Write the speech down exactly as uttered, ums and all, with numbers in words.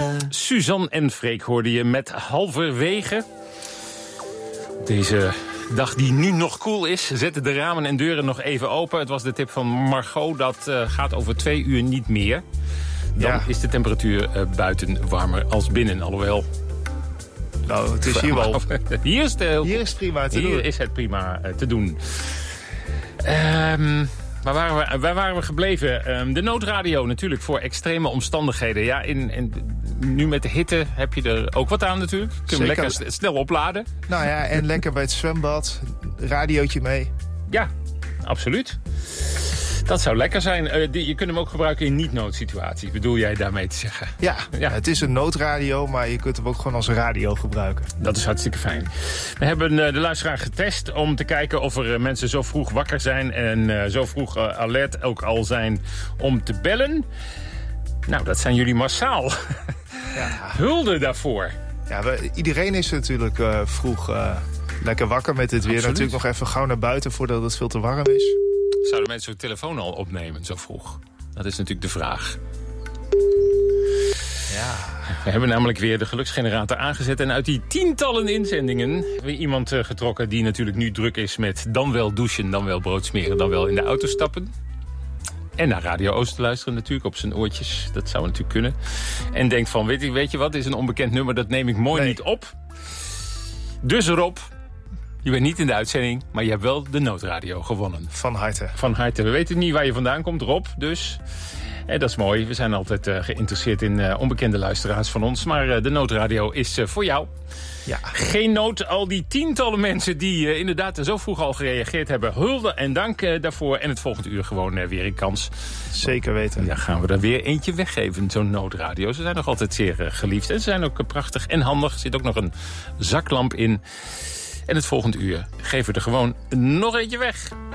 halverwege. Suzanne en Freek hoorde je met halverwege. Deze dag die nu nog koel is, zetten de ramen en deuren nog even open. Het was de tip van Margot, dat uh, gaat over twee uur niet meer. Dan ja. is de temperatuur uh, buiten warmer als binnen, alhoewel... Nou, het is hier wel... Hier is het, heel... hier is het prima te hier doen. is het prima uh, te doen. Um, waar, waren we, waar waren we gebleven? Um, de noodradio natuurlijk voor extreme omstandigheden. Ja, in, in, nu met de hitte heb je er ook wat aan natuurlijk. Kun je lekker s- snel opladen. Nou ja, en lekker bij het zwembad. Radiootje mee. Ja, absoluut. Dat zou lekker zijn. Uh, die, je kunt hem ook gebruiken in niet-noodsituaties. Bedoel jij daarmee te zeggen? Ja, ja, het is een noodradio, maar je kunt hem ook gewoon als radio gebruiken. Dat is hartstikke fijn. We hebben uh, de luisteraar getest om te kijken of er uh, mensen zo vroeg wakker zijn... en uh, zo vroeg uh, alert ook al zijn om te bellen. Nou, dat zijn jullie massaal. Ja. Hulde daarvoor. Ja, we, iedereen is natuurlijk uh, vroeg uh, lekker wakker met dit weer. Absoluut. Natuurlijk nog even gauw naar buiten voordat het veel te warm is. Zouden mensen hun telefoon al opnemen zo vroeg? Dat is natuurlijk de vraag. Ja. We hebben namelijk weer de geluksgenerator aangezet... en uit die tientallen inzendingen weer iemand uh, getrokken... die natuurlijk nu druk is met dan wel douchen, dan wel brood smeren... dan wel in de auto stappen. En naar Radio Oost luisteren natuurlijk op zijn oortjes. Dat zou natuurlijk kunnen. En denkt van, weet je, weet je wat, dit is een onbekend nummer... dat neem ik mooi nee. niet op. Dus Rob... Je bent niet in de uitzending, maar je hebt wel de noodradio gewonnen. Van harte. Van harte. We weten niet waar je vandaan komt, Rob, dus... Eh, dat is mooi. We zijn altijd uh, geïnteresseerd in uh, onbekende luisteraars van ons. Maar uh, de noodradio is uh, voor jou. Ja. Geen nood. Al die tientallen mensen die uh, inderdaad zo vroeg al gereageerd hebben. Hulde en dank uh, daarvoor. En het volgende uur gewoon uh, weer een kans. Zeker weten. Dan gaan we er weer eentje weggeven, zo'n noodradio. Ze zijn nog altijd zeer uh, geliefd. En ze zijn ook uh, prachtig en handig. Er zit ook nog een zaklamp in. En het volgende uur geven we er gewoon nog eentje weg.